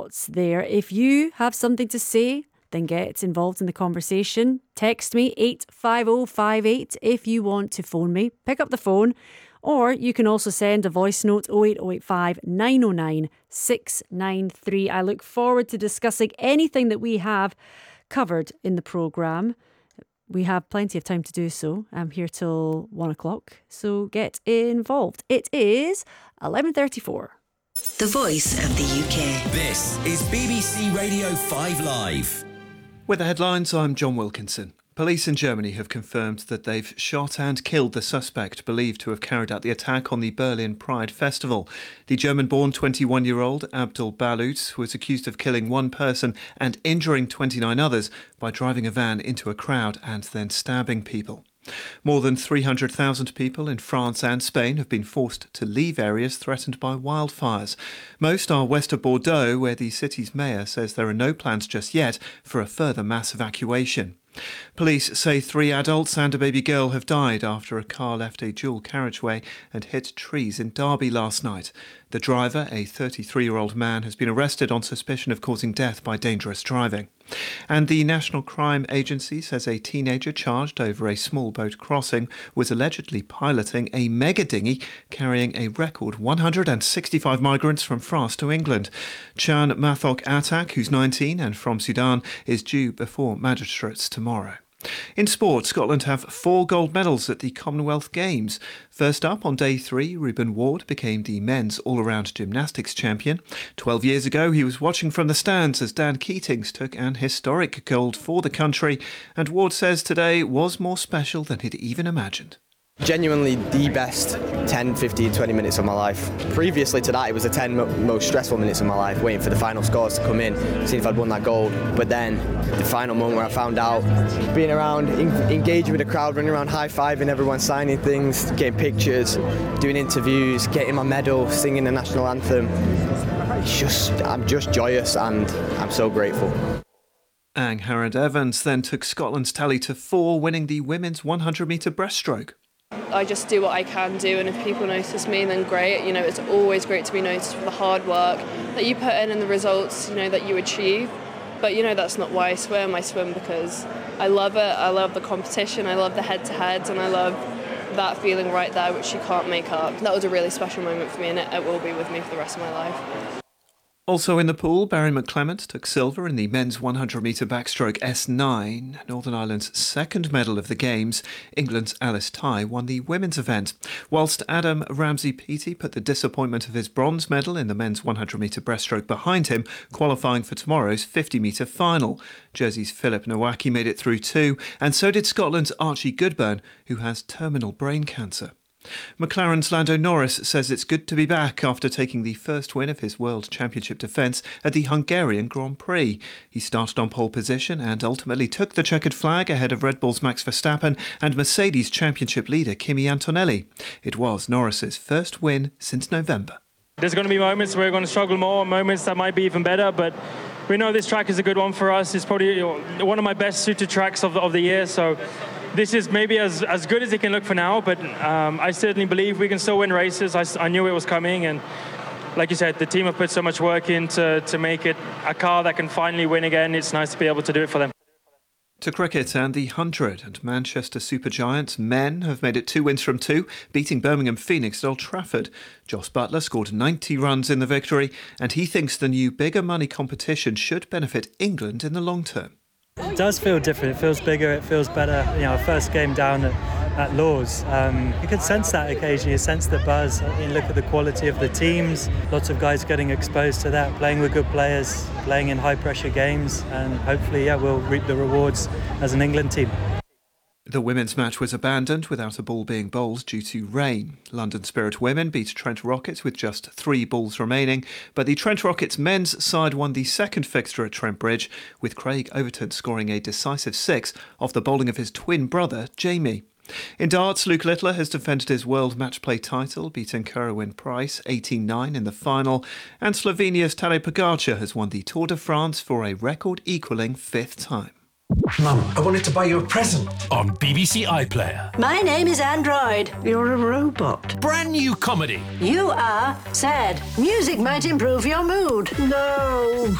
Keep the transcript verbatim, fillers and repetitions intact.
thoughts there. If you have something to say, then get involved in the conversation. Text me eight five oh five eight if you want to phone me. Pick up the phone. Or you can also send a voice note oh eight oh eight five nine oh nine six nine three. I look forward to discussing anything that we have covered in the programme. We have plenty of time to do so. I'm here till one o'clock, so get involved. It is eleven thirty-four. The voice of the U K. This is B B C Radio five Live. With the headlines, I'm John Wilkinson. Police in Germany have confirmed that they've shot and killed the suspect believed to have carried out the attack on the Berlin Pride Festival. The German-born twenty-one-year-old Abdul Balut was accused of killing one person and injuring twenty-nine others by driving a van into a crowd and then stabbing people. More than three hundred thousand people in France and Spain have been forced to leave areas threatened by wildfires. Most are west of Bordeaux, where the city's mayor says there are no plans just yet for a further mass evacuation. Police say three adults and a baby girl have died after a car left a dual carriageway and hit trees in Derby last night. The driver, a thirty-three-year-old man, has been arrested on suspicion of causing death by dangerous driving. And the National Crime Agency says a teenager charged over a small boat crossing was allegedly piloting a mega dinghy carrying a record one hundred sixty-five migrants from France to England. Chan Mathok Atak, who's nineteen and from Sudan, is due before magistrates tomorrow. In sport, Scotland have four gold medals at the Commonwealth Games. First up, on day three, Reuben Ward became the men's all-around gymnastics champion. Twelve years ago, he was watching from the stands as Dan Keatings took an historic gold for the country, and Ward says today was more special than he'd even imagined. Genuinely the best ten, fifteen, twenty minutes of my life. Previously to that, it was the ten mo- most stressful minutes of my life, waiting for the final scores to come in, seeing if I'd won that gold. But then, the final moment where I found out, being around, in- engaging with the crowd, running around high-fiving everyone, signing things, getting pictures, doing interviews, getting my medal, singing the national anthem. It's just, I'm just joyous and I'm so grateful. Ang Harrod-Evans then took Scotland's tally to four, winning the women's one hundred metre breaststroke. I just do what I can do, and if people notice me, then great. You know, it's always great to be noticed for the hard work that you put in and the results, you know, that you achieve. But, you know, that's not why I swim. I swim because I love it. I love the competition. I love the head-to-heads, and I love that feeling right there, which you can't make up. That was a really special moment for me, and it, it will be with me for the rest of my life. Also in the pool, Barry McClement took silver in the men's one hundred metre backstroke S nine. Northern Ireland's second medal of the Games, England's Alice Tighe won the women's event, whilst Adam Ramsey-Peaty put the disappointment of his bronze medal in the men's one hundred metre breaststroke behind him, qualifying for tomorrow's fifty metre final. Jersey's Philip Nowacki made it through too, and so did Scotland's Archie Goodburn, who has terminal brain cancer. McLaren's Lando Norris says it's good to be back after taking the first win of his World Championship defence at the Hungarian Grand Prix. He started on pole position and ultimately took the checkered flag ahead of Red Bull's Max Verstappen and Mercedes Championship leader Kimi Antonelli. It was Norris's first win since November. There's going to be moments where we're going to struggle more, moments that might be even better, but we know this track is a good one for us. It's probably one of my best suited tracks of the, of the year, so this is maybe as, as good as it can look for now, but um, I certainly believe we can still win races. I, I knew it was coming, and like you said, the team have put so much work in to, to make it a car that can finally win again. It's nice to be able to do it for them. To cricket, and the Hundred and Manchester Supergiants men have made it two wins from two, beating Birmingham Phoenix at Old Trafford. Jos Buttler scored ninety runs in the victory, and he thinks the new bigger money competition should benefit England in the long term. It does feel different. It feels bigger. It feels better. You know, our first game down at, at Lord's, um, you can sense that occasionally. You sense the buzz. You look at the quality of the teams. Lots of guys getting exposed to that, playing with good players, playing in high-pressure games, and hopefully, yeah, we'll reap the rewards as an England team. The women's match was abandoned without a ball being bowled due to rain. London Spirit women beat Trent Rockets with just three balls remaining, but the Trent Rockets men's side won the second fixture at Trent Bridge, with Craig Overton scoring a decisive six off the bowling of his twin brother, Jamie. In darts, Luke Littler has defended his World Match Play title, beating Kerwin Price eighteen nine in the final, and Slovenia's Tadej Pogacar has won the Tour de France for a record-equalling fifth time. Mum, I wanted to buy you a present. On B B C iPlayer. My name is Android. You're a robot. Brand new comedy. You are sad. Music might improve your mood. No.